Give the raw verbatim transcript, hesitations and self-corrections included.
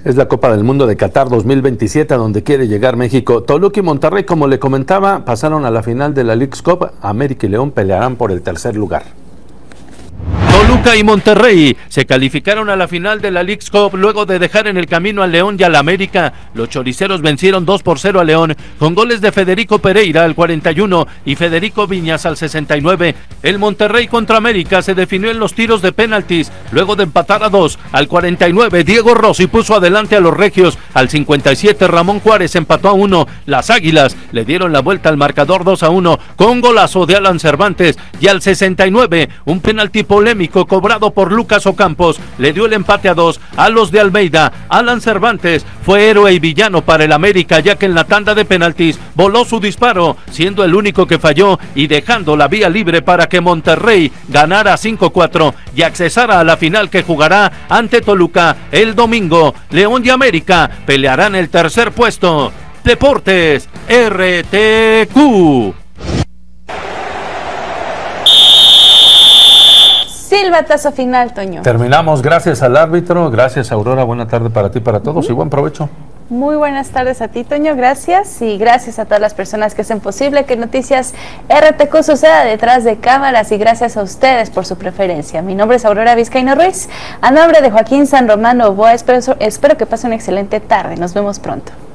Es la Copa del Mundo de Qatar dos mil veintisiete a donde quiere llegar México. Toluca y Monterrey, como le comentaba, pasaron a la final de la Leagues Cup. América y León pelearán por el tercer lugar. Toluca y Monterrey se calificaron a la final de la Leagues Cup luego de dejar en el camino al León y al América. Los choriceros vencieron dos por cero a León con goles de Federico Pereira al cuarenta y uno y Federico Viñas al sesenta y nueve. El Monterrey contra América se definió en los tiros de penaltis luego de empatar a dos. Al cuarenta y nueve Diego Rossi puso adelante a los regios. Al cincuenta y siete Ramón Juárez empató a uno. Las Águilas le dieron la vuelta al marcador dos a uno con golazo de Alan Cervantes, y al sesenta y nueve un penalti polémico cobrado por Lucas Ocampos le dio el empate a dos a los de Almeida. Alan Cervantes fue héroe y villano para el América, ya que en la tanda de penaltis voló su disparo, siendo el único que falló y dejando la vía libre para que Monterrey ganara cinco cuatro y accesara a la final que jugará ante Toluca el domingo. León y América pelearán el tercer puesto. Deportes R T Q. Silbatazo final, Toño. Terminamos, gracias al árbitro, gracias Aurora, buena tarde para ti, para todos, uh-huh. y buen provecho. Muy buenas tardes a ti, Toño, gracias, y gracias a todas las personas que hacen posible que Noticias R T Q suceda detrás de cámaras, y gracias a ustedes por su preferencia. Mi nombre es Aurora Vizcaíno Ruiz, a nombre de Joaquín San Román Oboa, espero, espero que pase una excelente tarde, nos vemos pronto.